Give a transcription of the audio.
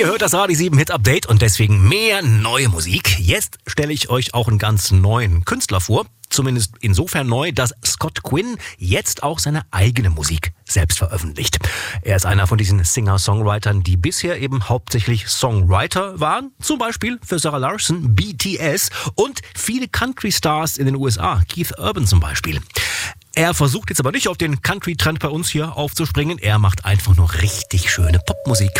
Ihr hört das Radio 7 Hit Update und deswegen mehr neue Musik. Jetzt stelle ich euch auch einen ganz neuen Künstler vor. Zumindest insofern neu, dass Scott Quinn jetzt auch seine eigene Musik selbst veröffentlicht. Er ist einer von diesen Singer-Songwritern, die bisher eben hauptsächlich Songwriter waren. Zum Beispiel für Sarah Larson, BTS und viele Country-Stars in den USA. Keith Urban zum Beispiel. Er versucht jetzt aber nicht auf den Country-Trend bei uns hier aufzuspringen. Er macht einfach nur richtig schöne Popmusik.